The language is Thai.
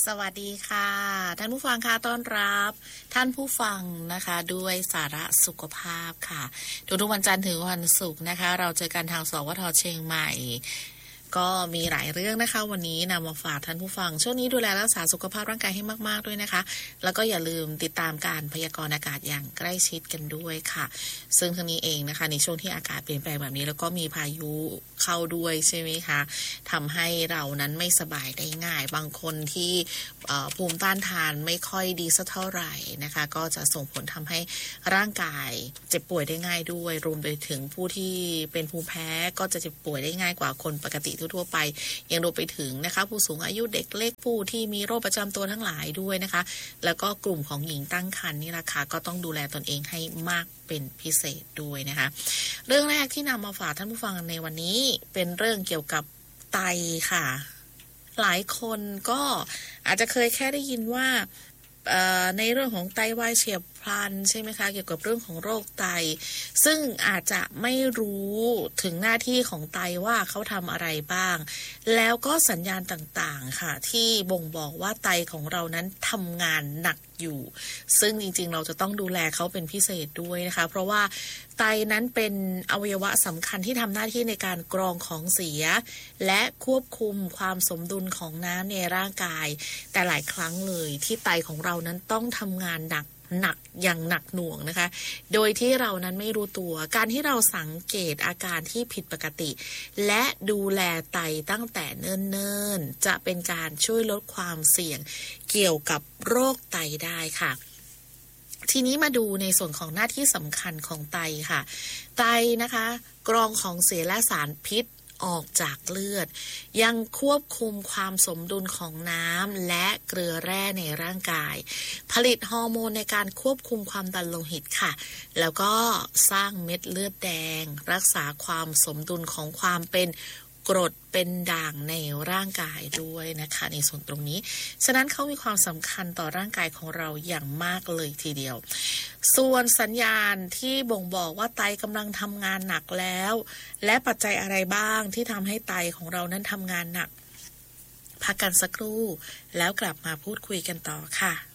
สวัสดีค่ะท่านผู้ฟังค่ะต้อนรับท่านผู้ฟังนะคะด้วยสาระสุขภาพค่ะทุกๆวันจันทร์ถึงวันศุกร์นะคะเราเจอกันทางสวท.เชียงใหม่ก็มีหลายเรื่องนะคะวันนี้นำมาฝากท่านผู้ฟังช่วงนี้ดูแลรักษาสุขภาพร่างกายให้มากๆด้วยนะคะแล้วก็อย่าลืมติดตามการพยากรณ์อากาศอย่างใกล้ชิดกันด้วยค่ะซึ่งทั้งนี้เองนะคะในช่วงที่อากาศเปลี่ยนแปลงแบบนี้แล้วก็มีพายุเข้าด้วยใช่ไหมคะทำให้เรานั้นไม่สบายได้ง่ายบางคนที่ภูมิต้านทานไม่ค่อยดีสักเท่าไหร่นะคะก็จะส่งผลทำให้ร่างกายเจ็บป่วยได้ง่ายด้วยรวมไปถึงผู้ที่เป็นภูมิแพ้ก็จะเจ็บป่วยได้ง่ายกว่าคนปกติทั่วไปยังรวมไปถึงนะคะผู้สูงอายุเด็กเล็กผู้ที่มีโรคประจำตัวทั้งหลายด้วยนะคะแล้วก็กลุ่มของหญิงตั้งครรภ์นี่ราคาก็ต้องดูแลตนเองให้มากเป็นพิเศษด้วยนะคะเรื่องแรกที่นำมาฝากท่านผู้ฟังในวันนี้เป็นเรื่องเกี่ยวกับไตค่ะหลายคนก็อาจจะเคยแค่ได้ยินว่าในเรื่องของไตวายเฉียบพลันใช่ไหมคะเกี่ยวกับเรื่องของโรคไตซึ่งอาจจะไม่รู้ถึงหน้าที่ของไตว่าเขาทำอะไรบ้างแล้วก็สัญญาณต่างๆค่ะที่บ่งบอกว่าไตของเรานั้นทำงานหนักอยู่ซึ่งจริงๆเราจะต้องดูแลเขาเป็นพิเศษด้วยนะคะเพราะว่าไตนั้นเป็นอวัยวะสำคัญที่ทำหน้าที่ในการกรองของเสียและควบคุมความสมดุลของน้ำในร่างกายแต่หลายครั้งเลยที่ไตของเรานั้นต้องทำงานหนักอย่างหนักหน่วงนะคะโดยที่เรานั้นไม่รู้ตัวการที่เราสังเกตอาการที่ผิดปกติและดูแลไตตั้งแต่เนิ่นๆจะเป็นการช่วยลดความเสี่ยงเกี่ยวกับโรคไตได้ค่ะทีนี้มาดูในส่วนของหน้าที่สำคัญของไตค่ะไตนะคะกรองของเสียและสารพิษออกจากเลือดยังควบคุมความสมดุลของน้ำและเกลือแร่ในร่างกายผลิตฮอร์โมนในการควบคุมความดันโลหิตค่ะแล้วก็สร้างเม็ดเลือดแดงรักษาความสมดุลของความเป็นกรดเป็นด่างในร่างกายด้วยนะคะในส่วนตรงนี้ฉะนั้นเขามีความสำคัญต่อร่างกายของเราอย่างมากเลยทีเดียวส่วนสัญญาณที่บ่งบอกว่าไตกำลังทำงานหนักแล้วและปัจจัยอะไรบ้างที่ทำให้ไตของเรานั้นทำงานหนักพักกันสักครู่แล้วกลับมาพูดคุยกันต่อค่ะ